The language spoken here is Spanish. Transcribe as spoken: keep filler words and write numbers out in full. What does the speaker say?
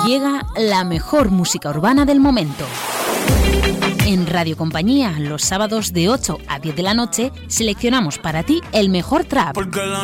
Llega la mejor música urbana del momento. En Radio Compañía, los sábados de ocho a diez de la noche, seleccionamos para ti el mejor trap,